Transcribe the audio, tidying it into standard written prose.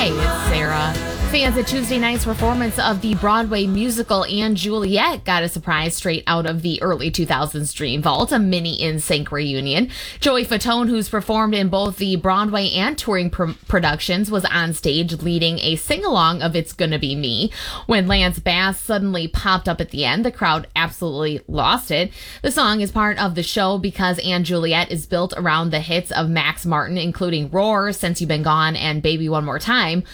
Hey, it's Sarah. Fans at Tuesday night's performance of the Broadway musical & Juliet got a surprise straight out of the early 2000s Dream Vault, a mini NSYNC reunion. Joey Fatone, who's performed in both the Broadway and touring productions, was on stage leading a sing-along of It's Gonna Be Me. When Lance Bass suddenly popped up at the end, the crowd absolutely lost it. The song is part of the show because & Juliet is built around the hits of Max Martin, including Roar, Since You've Been Gone, and Baby One More Time.